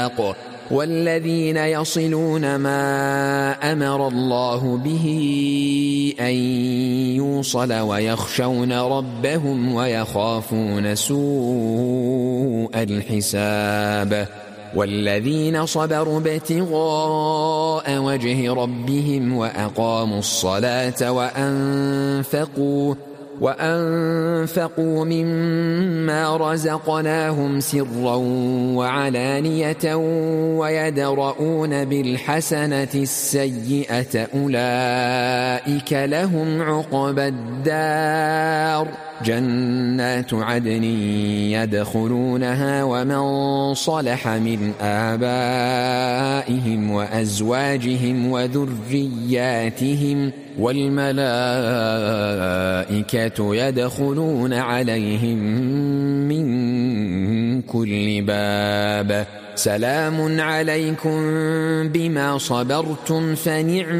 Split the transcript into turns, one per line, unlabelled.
والذين يصلون ما أمر الله به أن يوصل ويخشون ربهم ويخافون سوء الحساب والذين صبروا ابتغاء وجه ربهم وأقاموا الصلاة وأنفقوا مما رزقناهم سرا وعلانية ويدرؤون بالحسنة السيئة أولئك لهم عقبى الدار جنات عدن يدخلونها ومن صلح من آبائهم وأزواجهم وذرياتهم والملائكة يدخلون عليهم من كل باب سلام عليكم بما صبرتم فنعم